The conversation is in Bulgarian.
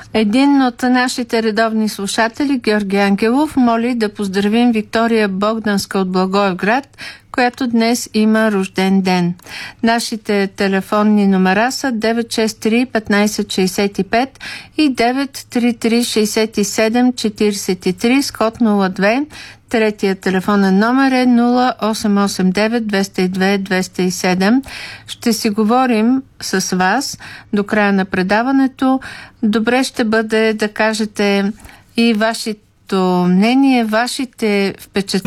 Един от нашите редовни слушатели, Георги Ангелов, моли да поздравим Виктория Богданска от Благоевград, която днес има рожден ден. Нашите телефонни номера са 963-1565 и 933-67-43 с код 02. Третият телефонен номер е 0889-202-207. Ще си говорим с вас до края на предаването. Добре ще бъде да кажете и вашето мнение, вашите впечатления